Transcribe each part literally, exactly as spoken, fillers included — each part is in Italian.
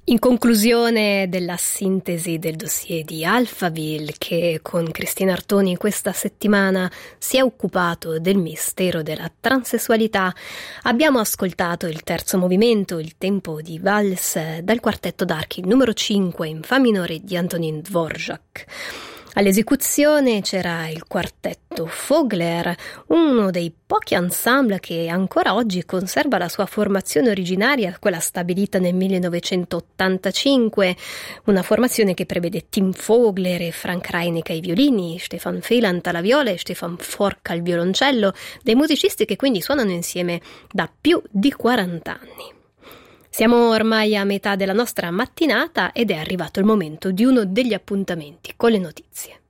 In conclusione della sintesi del dossier di Alphaville, che con Cristina Artoni questa settimana si è occupato del mistero della transessualità, abbiamo ascoltato il terzo movimento, il tempo di Vals, dal quartetto d'archi numero cinque in fa minore di Antonin Dvorak. All'esecuzione c'era il quartetto Vogler, uno dei pochi ensemble che ancora oggi conserva la sua formazione originaria, quella stabilita nel millenovecentottantacinque, una formazione che prevede Tim Vogler e Frank Reineck ai violini, Stefan Feland alla viola e Stefan Fork al violoncello, dei musicisti che quindi suonano insieme da più di quaranta anni. Siamo ormai a metà della nostra mattinata ed è arrivato il momento di uno degli appuntamenti con le notizie.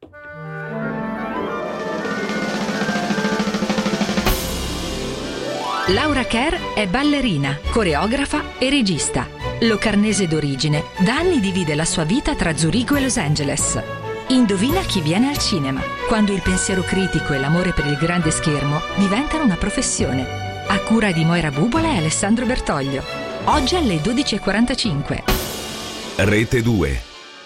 Laura Kerr è ballerina, coreografa e regista. Locarnese d'origine, da anni divide la sua vita tra Zurigo e Los Angeles. Indovina chi viene al cinema, quando il pensiero critico e l'amore per il grande schermo diventano una professione. A cura di Moira Bubola e Alessandro Bertoglio. Oggi alle dodici e quarantacinque. Rete due.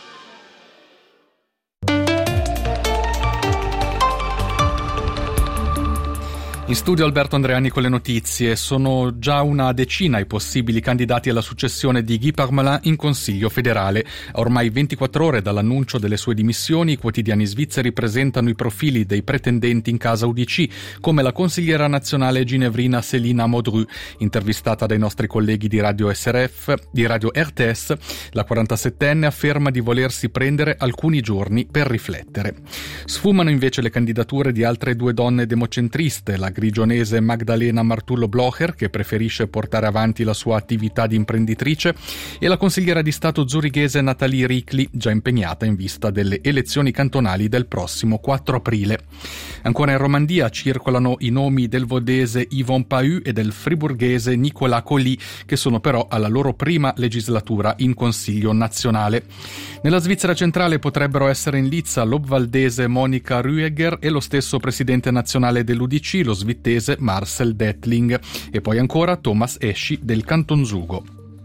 In studio Alberto Andreani con le notizie. Sono già una decina i possibili candidati alla successione di Guy Parmelin in Consiglio federale. A ormai ventiquattro ore dall'annuncio delle sue dimissioni, i quotidiani svizzeri presentano i profili dei pretendenti in casa U D C, come la consigliera nazionale ginevrina Céline Modru. Intervistata dai nostri colleghi di Radio S R F, di Radio R T S, la quarantasettenne afferma di volersi prendere alcuni giorni per riflettere. Sfumano invece le candidature di altre due donne democentriste, la grigionese Magdalena Martullo Blocher, che preferisce portare avanti la sua attività di imprenditrice, e la consigliera di Stato zurighese Nathalie Ricli, già impegnata in vista delle elezioni cantonali del prossimo quattro aprile. Ancora in Romandia circolano i nomi del vodese Yvon Pahu e del friburghese Nicolas Colli, che sono però alla loro prima legislatura in Consiglio nazionale. Nella Svizzera centrale potrebbero essere in lizza l'obvaldese Monika Rüeger e lo stesso presidente nazionale dell'U D C, lo svizzese Marcel Dettling, e poi ancora Thomas Eschi del Canton Zugo.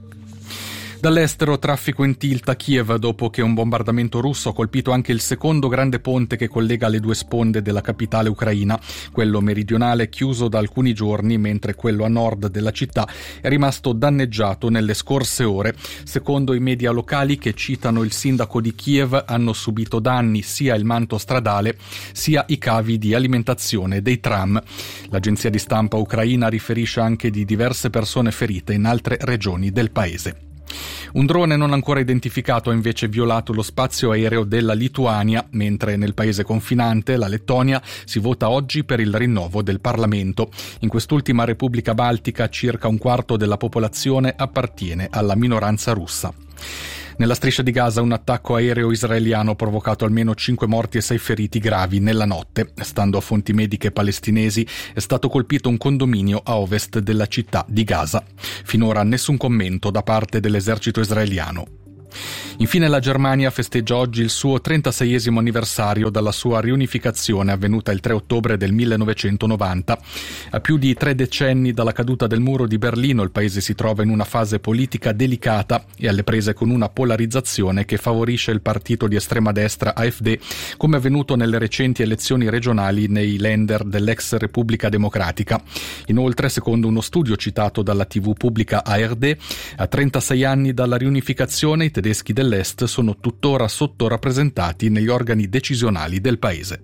Dall'estero traffico in tilt a Kiev dopo che un bombardamento russo ha colpito anche il secondo grande ponte che collega le due sponde della capitale ucraina. Quello meridionale chiuso da alcuni giorni, mentre quello a nord della città è rimasto danneggiato nelle scorse ore. Secondo i media locali, che citano il sindaco di Kiev, hanno subito danni sia il manto stradale sia i cavi di alimentazione dei tram. L'agenzia di stampa ucraina riferisce anche di diverse persone ferite in altre regioni del paese. Un drone non ancora identificato ha invece violato lo spazio aereo della Lituania, mentre nel paese confinante, la Lettonia, si vota oggi per il rinnovo del Parlamento. In quest'ultima Repubblica Baltica circa un quarto della popolazione appartiene alla minoranza russa. Nella striscia di Gaza un attacco aereo israeliano ha provocato almeno cinque morti e sei feriti gravi nella notte. Stando a fonti mediche palestinesi, è stato colpito un condominio a ovest della città di Gaza. Finora nessun commento da parte dell'esercito israeliano. Infine la Germania festeggia oggi il suo trentaseiesimo anniversario dalla sua riunificazione avvenuta il tre ottobre del millenovecentonovanta. A più di tre decenni dalla caduta del muro di Berlino, il paese si trova in una fase politica delicata e alle prese con una polarizzazione che favorisce il partito di estrema destra A F D, come avvenuto nelle recenti elezioni regionali nei Länder dell'ex Repubblica Democratica. Inoltre, secondo uno studio citato dalla tivù pubblica A R D, a trentasei anni dalla riunificazione i tedeschi dell'Est sono tuttora sottorappresentati negli organi decisionali del paese.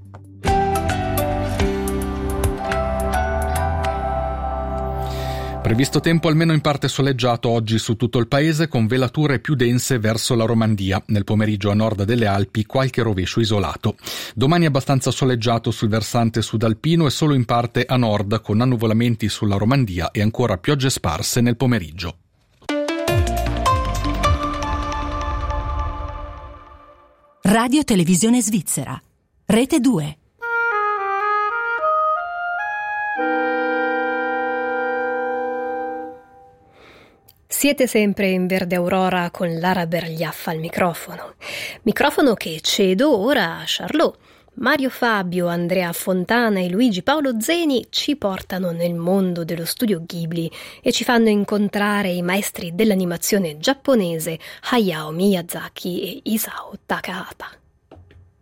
Previsto tempo almeno in parte soleggiato oggi su tutto il paese, con velature più dense verso la Romandia. Nel pomeriggio a nord delle Alpi qualche rovescio isolato. Domani abbastanza soleggiato sul versante sudalpino e solo in parte a nord, con annuvolamenti sulla Romandia e ancora piogge sparse nel pomeriggio. Radio Televisione Svizzera. Rete due. Siete sempre in Verde Aurora con Lara Bergliaffa al microfono. Microfono che cedo ora a Charlot, Mario Fabio, Andrea Fontana e Luigi Paolo Zeni ci portano nel mondo dello studio Ghibli e ci fanno incontrare i maestri dell'animazione giapponese Hayao Miyazaki e Isao Takahata.